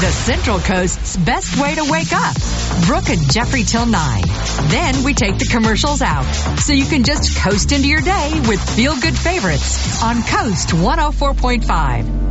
the Central Coast's best way to wake up. Brooke and Jeffrey till 9. Then we take the commercials out, so you can just coast into your day with feel-good favorites on Coast 104.5.